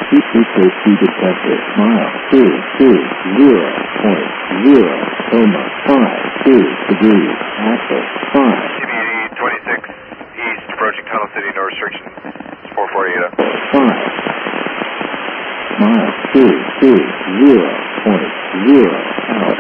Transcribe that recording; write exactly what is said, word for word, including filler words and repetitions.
Eco-C detector. Mile two two zero point zero coma five two degrees. Axle five. C B D twenty-six East, approaching Tunnel City, no restriction. four forty-eight up. Five. Mile two two zero point zero out.